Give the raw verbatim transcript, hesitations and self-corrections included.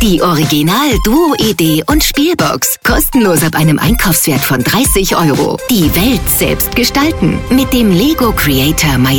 Die Original-Duo-Idee und Spielbox. Kostenlos ab einem Einkaufswert von dreißig Euro. Die Welt selbst gestalten mit dem Lego Creator Maya